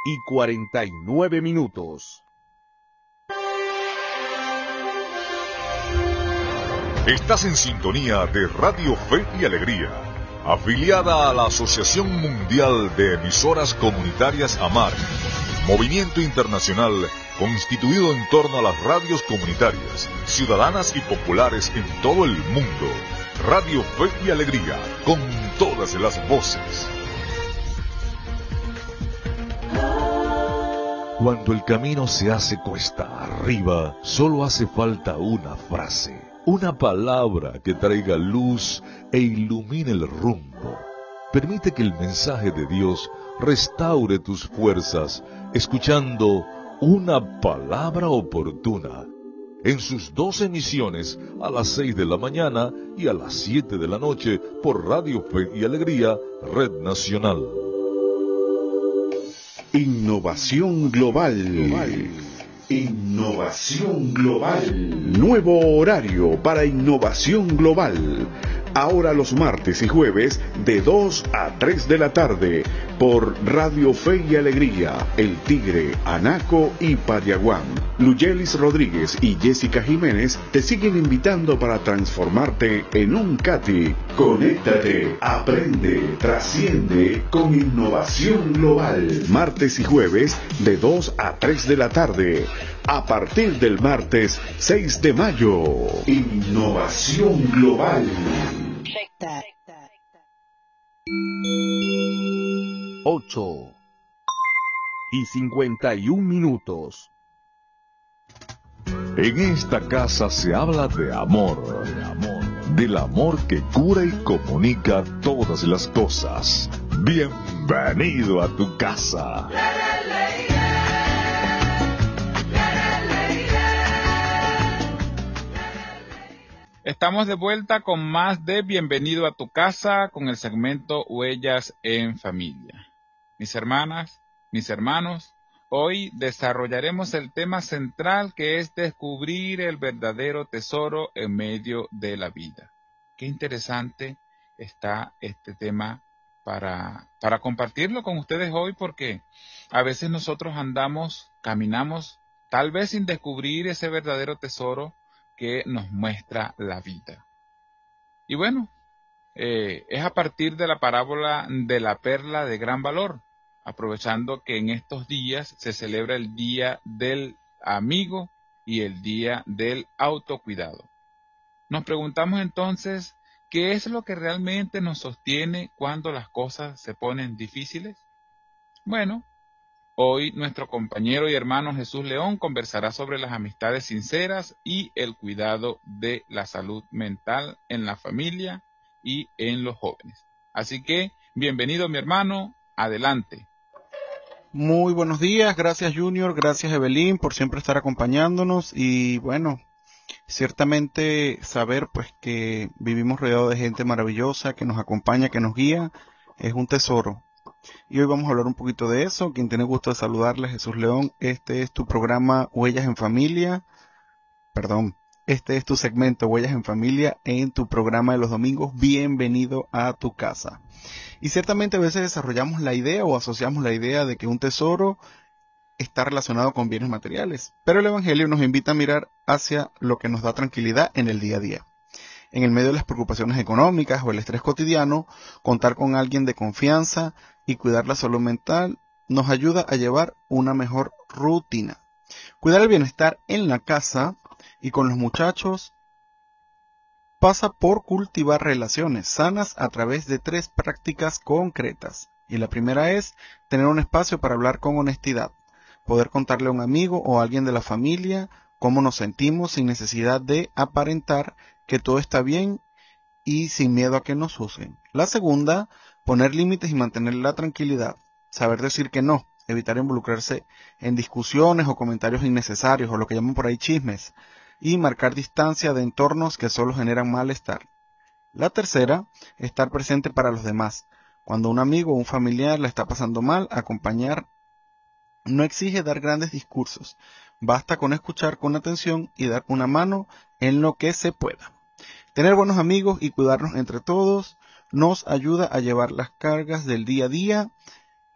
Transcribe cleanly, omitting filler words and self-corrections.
y 49 minutos. Estás en sintonía de Radio Fe y Alegría, afiliada a la Asociación Mundial de Emisoras Comunitarias AMAR, movimiento internacional constituido en torno a las radios comunitarias, ciudadanas y populares en todo el mundo. Radio Fe y Alegría, con todas las voces. Cuando el camino se hace cuesta arriba, solo hace falta una frase, una palabra que traiga luz e ilumine el rumbo. Permite que el mensaje de Dios restaure tus fuerzas, escuchando una palabra oportuna, en sus 2 emisiones a las 6 de la mañana y a las 7 de la noche por Radio Fe y Alegría, Red Nacional. Innovación global. Innovación global. Nuevo horario para innovación global. Ahora los martes y jueves de 2 a 3 de la tarde por Radio Fe y Alegría, El Tigre, Anaco y Pariaguán. Luyelis Rodríguez y Jessica Jiménez te siguen invitando para transformarte en un Cati. Conéctate, aprende, trasciende con innovación global. Martes y jueves de 2 a 3 de la tarde. A partir del martes 6 de mayo. Innovación global. 8 y 51 minutos. En esta casa se habla de amor, del amor que cura y comunica todas las cosas. Bienvenido a tu casa. Estamos de vuelta con más de Bienvenido a tu casa, con el segmento Huellas en Familia. Mis hermanas, mis hermanos, hoy desarrollaremos el tema central, que es descubrir el verdadero tesoro en medio de la vida. Qué interesante está este tema para compartirlo con ustedes hoy, porque a veces nosotros caminamos, tal vez sin descubrir ese verdadero tesoro que nos muestra la vida. Y bueno, es a partir de la parábola de la perla de gran valor, aprovechando que en estos días se celebra el Día del Amigo y el Día del Autocuidado. Nos preguntamos entonces, ¿qué es lo que realmente nos sostiene cuando las cosas se ponen difíciles? Bueno, hoy nuestro compañero y hermano Jesús León conversará sobre las amistades sinceras y el cuidado de la salud mental en la familia y en los jóvenes. Así que, bienvenido mi hermano, adelante. Muy buenos días, gracias Junior, gracias Evelyn por siempre estar acompañándonos y bueno, ciertamente saber pues que vivimos rodeados de gente maravillosa que nos acompaña, que nos guía, es un tesoro. Y hoy vamos a hablar un poquito de eso. Quien tiene gusto de saludarles, Jesús León. Este es tu programa Huellas en Familia. Este es tu segmento Huellas en Familia en tu programa de los domingos. Bienvenido a tu casa. Y ciertamente a veces desarrollamos la idea o asociamos la idea de que un tesoro está relacionado con bienes materiales. Pero el Evangelio nos invita a mirar hacia lo que nos da tranquilidad en el día a día. En el medio de las preocupaciones económicas o el estrés cotidiano, contar con alguien de confianza y cuidar la salud mental nos ayuda a llevar una mejor rutina. Cuidar el bienestar en la casa y con los muchachos pasa por cultivar relaciones sanas a través de 3 prácticas concretas. Y la primera es tener un espacio para hablar con honestidad, poder contarle a un amigo o a alguien de la familia cómo nos sentimos sin necesidad de aparentar que todo está bien y sin miedo a que nos juzguen. La segunda, poner límites y mantener la tranquilidad, saber decir que no, evitar involucrarse en discusiones o comentarios innecesarios o lo que llaman por ahí chismes, y marcar distancia de entornos que solo generan malestar. La tercera, estar presente para los demás. Cuando un amigo o un familiar la está pasando mal, acompañar no exige dar grandes discursos, basta con escuchar con atención y dar una mano en lo que se pueda. Tener buenos amigos y cuidarnos entre todos nos ayuda a llevar las cargas del día a día